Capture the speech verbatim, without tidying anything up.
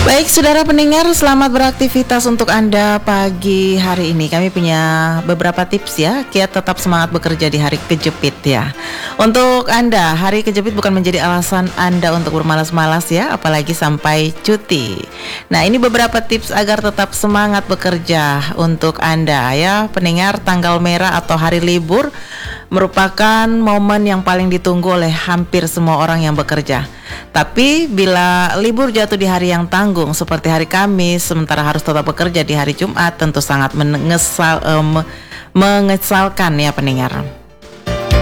Baik, saudara pendengar, selamat beraktivitas untuk Anda pagi hari ini. Kami punya beberapa tips ya, kiat tetap semangat bekerja di hari kejepit ya. Untuk Anda, hari kejepit bukan menjadi alasan Anda untuk bermalas-malas ya, apalagi sampai cuti. Nah, ini beberapa tips agar tetap semangat bekerja untuk Anda ya. Pendengar, tanggal merah atau hari libur merupakan momen yang paling ditunggu oleh hampir semua orang yang bekerja. Tapi bila libur jatuh di hari yang tanggung seperti hari Kamis, sementara harus tetap bekerja di hari Jumat, tentu sangat mengesal, um, mengesalkan ya pendengar.